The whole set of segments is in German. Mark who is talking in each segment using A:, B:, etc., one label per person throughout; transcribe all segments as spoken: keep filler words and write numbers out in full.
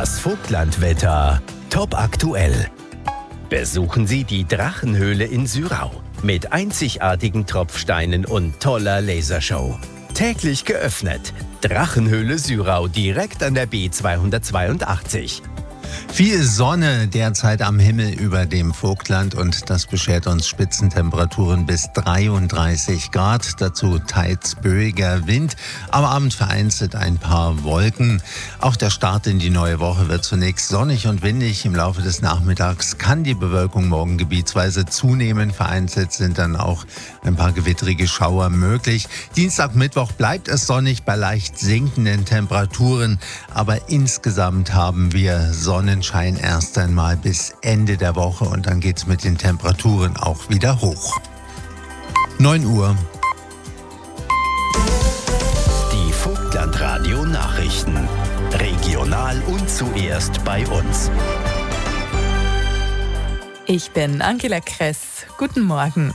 A: Das Vogtlandwetter top aktuell. Besuchen Sie die Drachenhöhle in Sürau mit einzigartigen Tropfsteinen und toller Lasershow. Täglich geöffnet. Drachenhöhle Sürau direkt an der B zweihundertzweiundachtzig.
B: Viel Sonne derzeit am Himmel über dem Vogtland und das beschert uns Spitzentemperaturen bis dreiunddreißig Grad. Dazu teils böiger Wind, am Abend vereinzelt ein paar Wolken. Auch der Start in die neue Woche wird zunächst sonnig und windig. Im Laufe des Nachmittags kann die Bewölkung morgen gebietsweise zunehmen. Vereinzelt sind dann auch ein paar gewittrige Schauer möglich. Dienstag, Mittwoch bleibt es sonnig bei leicht sinkenden Temperaturen. Aber insgesamt haben wir Sonnenschein erst einmal bis Ende der Woche und dann geht es mit den Temperaturen auch wieder hoch. neun Uhr.
A: Die Vogtlandradio Nachrichten. Regional und zuerst bei uns.
C: Ich bin Angela Kress. Guten Morgen.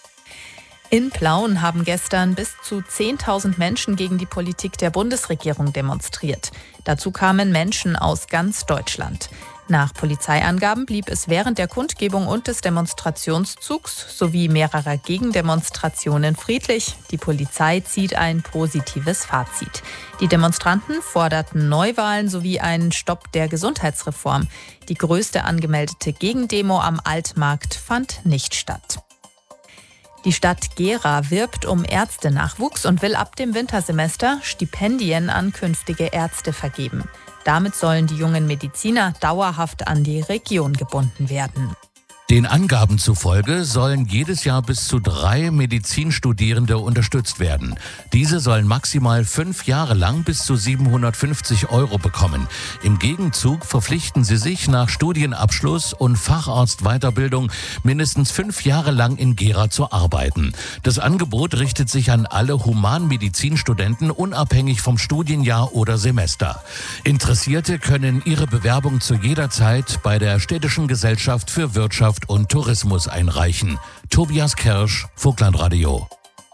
C: In Plauen haben gestern bis zu zehntausend Menschen gegen die Politik der Bundesregierung demonstriert. Dazu kamen Menschen aus ganz Deutschland. Nach Polizeiangaben blieb es während der Kundgebung und des Demonstrationszugs sowie mehrerer Gegendemonstrationen friedlich. Die Polizei zieht ein positives Fazit. Die Demonstranten forderten Neuwahlen sowie einen Stopp der Gesundheitsreform. Die größte angemeldete Gegendemo am Altmarkt fand nicht statt. Die Stadt Gera wirbt um Ärztenachwuchs und will ab dem Wintersemester Stipendien an künftige Ärzte vergeben. Damit sollen die jungen Mediziner dauerhaft an die Region gebunden werden.
D: Den Angaben zufolge sollen jedes Jahr bis zu drei Medizinstudierende unterstützt werden. Diese sollen maximal fünf Jahre lang bis zu siebenhundertfünfzig Euro bekommen. Im Gegenzug verpflichten sie sich nach Studienabschluss und Facharztweiterbildung mindestens fünf Jahre lang in Gera zu arbeiten. Das Angebot richtet sich an alle Humanmedizinstudenten unabhängig vom Studienjahr oder Semester. Interessierte können ihre Bewerbung zu jeder Zeit bei der Städtischen Gesellschaft für Wirtschaft und Tourismus einreichen. Tobias Kirsch, Vogtlandradio.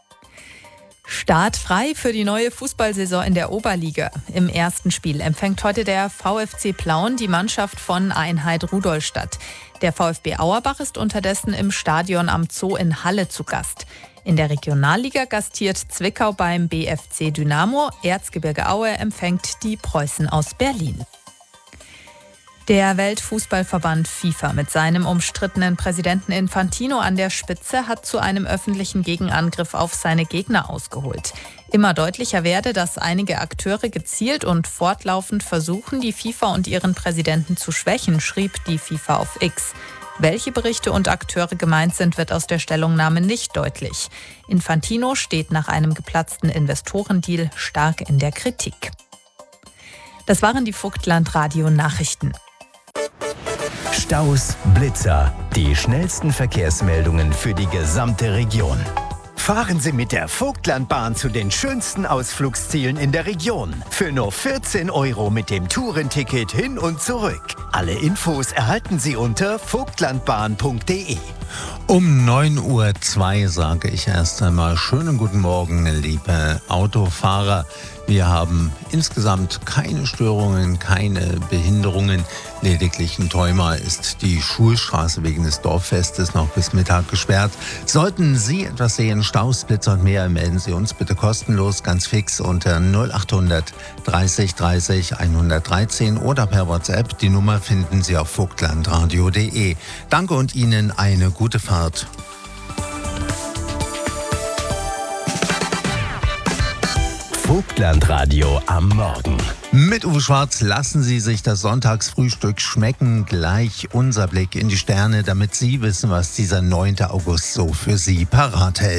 C: Startfrei für die neue Fußballsaison in der Oberliga. Im ersten Spiel empfängt heute der VfC Plauen die Mannschaft von Einheit Rudolstadt. Der VfB Auerbach ist unterdessen im Stadion am Zoo in Halle zu Gast. In der Regionalliga gastiert Zwickau beim B F C Dynamo. Erzgebirge Aue empfängt die Preußen aus Berlin. Der Weltfußballverband FIFA mit seinem umstrittenen Präsidenten Infantino an der Spitze hat zu einem öffentlichen Gegenangriff auf seine Gegner ausgeholt. Immer deutlicher werde, dass einige Akteure gezielt und fortlaufend versuchen, die FIFA und ihren Präsidenten zu schwächen, schrieb die FIFA auf X. Welche Berichte und Akteure gemeint sind, wird aus der Stellungnahme nicht deutlich. Infantino steht nach einem geplatzten Investorendeal stark in der Kritik. Das waren die Vogtlandradio-Nachrichten.
A: Staus, Blitzer, die schnellsten Verkehrsmeldungen für die gesamte Region. Fahren Sie mit der Vogtlandbahn zu den schönsten Ausflugszielen in der Region. Für nur vierzehn Euro mit dem Tourenticket hin und zurück. Alle Infos erhalten Sie unter vogtlandbahn punkt de.
B: Um neun Uhr zwei sage ich erst einmal schönen guten Morgen, liebe Autofahrer. Wir haben insgesamt keine Störungen, keine Behinderungen. Lediglich in Theuma ist die Schulstraße wegen des Dorffestes noch bis Mittag gesperrt. Sollten Sie etwas sehen, Staus, Blitzer und mehr, melden Sie uns bitte kostenlos, ganz fix unter null achthundert dreißig dreißig hundertdreizehn oder per WhatsApp. Die Nummer finden Sie auf vogtlandradio punkt de. Danke und Ihnen eine gute Fahrt.
A: Vogtlandradio am Morgen.
B: Mit Uwe Schwarz lassen Sie sich das Sonntagsfrühstück schmecken. Gleich unser Blick in die Sterne, damit Sie wissen, was dieser neunte August so für Sie parat hält.